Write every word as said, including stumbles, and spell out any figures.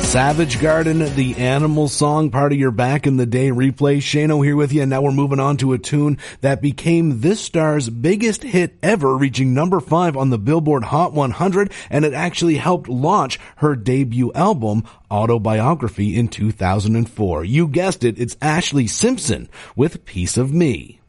Savage Garden, the Animal Song, part of your back in the day replay. Shano here with you, and now we're moving on to a tune that became this star's biggest hit ever, reaching number five on the Billboard Hot one hundred, and it actually helped launch her debut album, Autobiography, in two thousand four. You guessed it, it's Ashlee Simpson with Piece of Me.